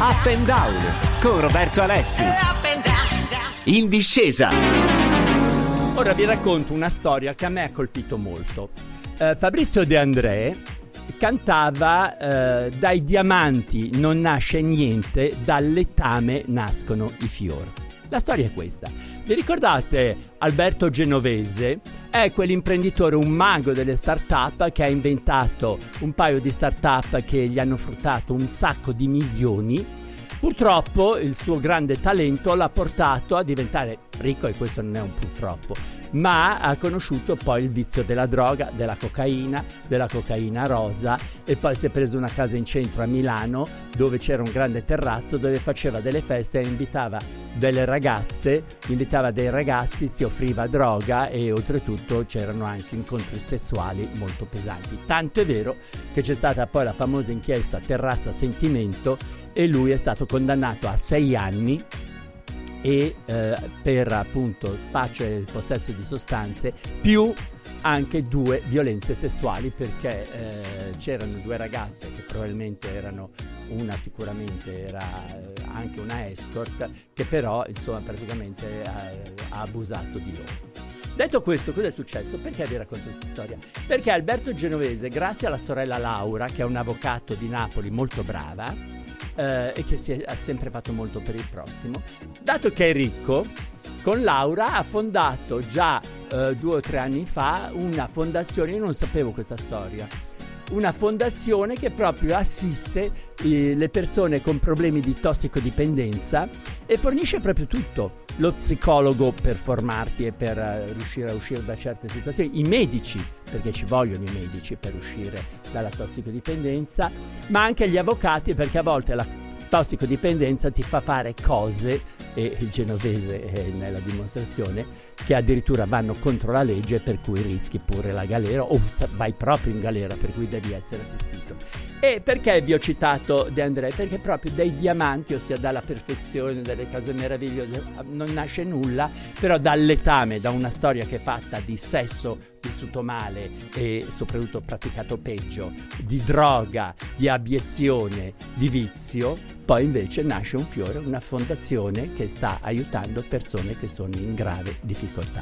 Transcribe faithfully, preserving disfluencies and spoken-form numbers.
Up and Down con Roberto Alessi. In discesa. Ora vi racconto una storia che a me ha colpito molto. Eh, Fabrizio De André cantava eh, dai diamanti non nasce niente, dal letame nascono i fiori. La storia è questa. Vi ricordate Alberto Genovese? È quell'imprenditore, un mago delle start-up che ha inventato un paio di start-up che gli hanno fruttato un sacco di milioni. Purtroppo il suo grande talento l'ha portato a diventare ricco, e questo non è un purtroppo, ma ha conosciuto poi il vizio della droga, della cocaina, della cocaina rosa, e poi si è preso una casa in centro a Milano dove c'era un grande terrazzo dove faceva delle feste e invitava delle ragazze, invitava dei ragazzi, si offriva droga e oltretutto c'erano anche incontri sessuali molto pesanti. Tanto è vero che c'è stata poi la famosa inchiesta Terrazza Sentimento e lui è stato condannato a sei anni e eh, per appunto spaccio e possesso di sostanze, più anche due violenze sessuali, perché eh, c'erano due ragazze che probabilmente erano, una sicuramente era eh, anche una escort, che però insomma praticamente eh, ha abusato di loro. Detto questo, cosa è successo? Perché vi racconto questa storia? Perché Alberto Genovese, grazie alla sorella Laura, che è un avvocato di Napoli molto brava, Eh, e che si è, ha sempre fatto molto per il prossimo, dato che è ricco, con Laura ha fondato già eh, due o tre anni fa una fondazione. Io non sapevo questa storia, una fondazione che proprio assiste eh, le persone con problemi di tossicodipendenza e fornisce proprio tutto: lo psicologo per formarti e per uh, riuscire a uscire da certe situazioni, i medici, perché ci vogliono i medici per uscire dalla tossicodipendenza, ma anche gli avvocati, perché a volte la tossicodipendenza ti fa fare cose, e il Genovese è nella dimostrazione, che addirittura vanno contro la legge, per cui rischi pure la galera o vai proprio in galera, per cui devi essere assistito. E perché vi ho citato De André? Perché proprio dai diamanti, ossia dalla perfezione, dalle cose meravigliose, non nasce nulla, però dal letame, da una storia che è fatta di sesso vissuto male e soprattutto praticato peggio, di droga, di abiezione, di vizio, poi invece nasce un fiore, una fondazione che sta aiutando persone che sono in grave difficoltà.